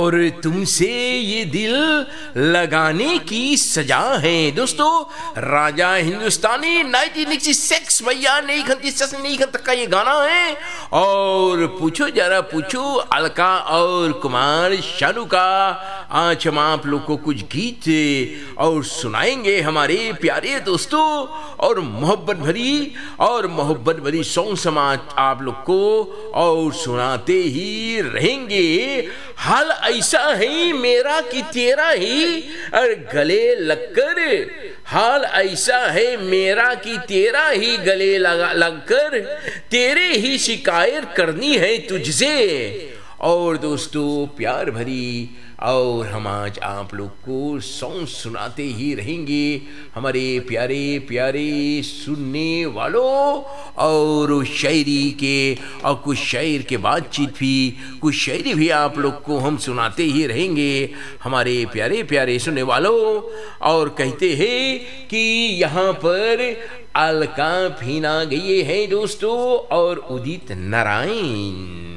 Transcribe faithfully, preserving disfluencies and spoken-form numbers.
और तुमसे ये दिल लगाने की सजा है। दोस्तों, Raja Hindustani nineteen sixty six भैया नहीं खंती सस नहीं खंत का ये गाना है। और पूछो जरा पूछो अलका और कुमार शानू का। आज हम आप लोग को कुछ गीत और सुनाएंगे हमारे प्यारे दोस्तों, और मोहब्बत भरी और मोहब्बत भरी सॉन्ग समाज आप लोग को और सुनाते ही रहेंगे। हाल ऐसा है मेरा कि तेरा ही और गले लगकर, हाल ऐसा है मेरा कि तेरा ही गले लगा लगकर तेरे ही शिकायत करनी है तुझसे। और दोस्तों, प्यार भरी और हम आज आप लोग को सॉन्ग सुनाते ही रहेंगे हमारे प्यारे प्यारे सुनने वालों, और शायरी के और कुछ शायर के बातचीत भी, कुछ शायरी भी आप लोग को हम सुनाते ही रहेंगे हमारे प्यारे प्यारे सुनने वालों। और कहते हैं कि यहाँ पर अलका फीना गई है दोस्तों, और उदित नारायण।